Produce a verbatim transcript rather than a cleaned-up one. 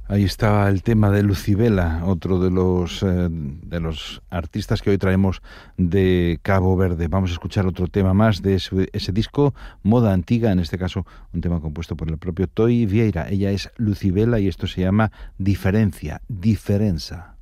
Ahí estaba el tema de Lucibela, otro de los eh, de los artistas que hoy traemos de Cabo Verde. Vamos a escuchar otro tema más de ese, ese disco, Moda Antiga, en este caso un tema compuesto por el propio Toi Vieira. Ella es Lucibela y esto se llama Diferencia, Diferenza.